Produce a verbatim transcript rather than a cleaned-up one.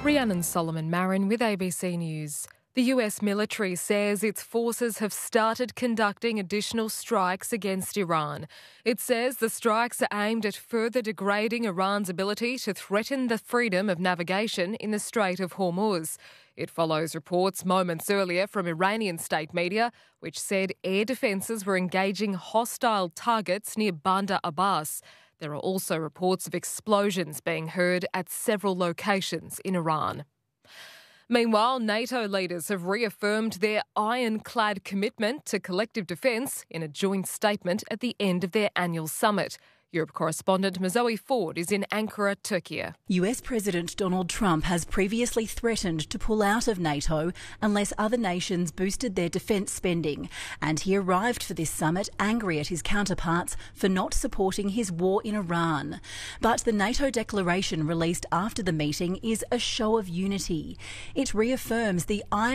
Rhiannon Solomon Marin with A B C News. The U S military says its forces have started conducting additional strikes against Iran. It says the strikes are aimed at further degrading Iran's ability to threaten the freedom of navigation in the Strait of Hormuz. It follows reports moments earlier from Iranian state media, which said air defences were engaging hostile targets near Bandar Abbas. There are also reports of explosions being heard at several locations in Iran. Meanwhile, NATO leaders have reaffirmed their ironclad commitment to collective defence in a joint statement at the end of their annual summit. Europe correspondent Mazoe Ford is in Ankara, Turkey. U S President Donald Trump has previously threatened to pull out of NATO unless other nations boosted their defence spending, and he arrived for this summit angry at his counterparts for not supporting his war in Iran. But the NATO declaration released after the meeting is a show of unity. It reaffirms the